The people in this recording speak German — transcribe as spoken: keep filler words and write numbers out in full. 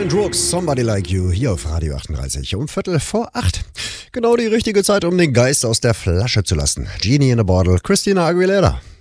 Giant Rooks, Somebody Like You, hier auf Radio achtunddreißig um Viertel vor acht. Genau die richtige Zeit, um den Geist aus der Flasche zu lassen. Genie in a Bottle, Christina Aguilera.